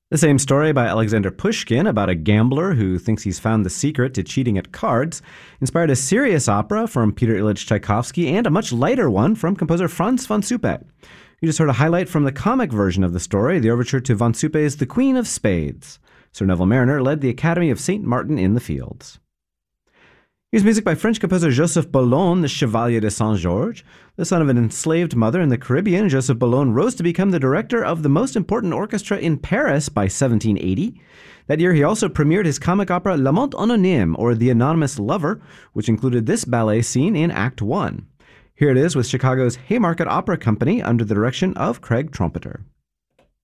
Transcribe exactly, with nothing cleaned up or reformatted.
The same story by Alexander Pushkin about a gambler who thinks he's found the secret to cheating at cards inspired a serious opera from Peter Ilyich Tchaikovsky and a much lighter one from composer Franz von Suppé. You just heard a highlight from the comic version of the story, the overture to von Suppé's The Queen of Spades. Sir Neville Mariner led the Academy of Saint Martin in the fields. Here's music by French composer Joseph Boulogne, the Chevalier de Saint-Georges. The son of an enslaved mother in the Caribbean, Joseph Boulogne rose to become the director of the most important orchestra in Paris by seventeen eighty. That year, he also premiered his comic opera L'Amant Anonyme, or The Anonymous Lover, which included this ballet scene in Act One. Here it is with Chicago's Haymarket Opera Company under the direction of Craig Trumpeter.